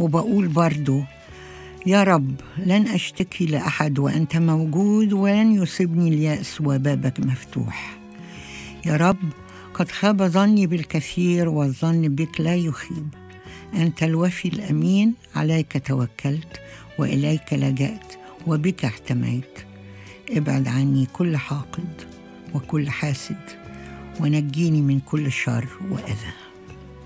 وبقول برضو يا رب لن أشتكي لأحد وأنت موجود، ولن يصيبني اليأس وبابك مفتوح. يا رب قد خاب ظني بالكثير، والظن بك لا يخيب. أنت الوفي الأمين، عليك توكلت وإليك لجأت وبك احتميت. ابعد عني كل حاقد وكل حاسد، ونجيني من كل شر وأذى.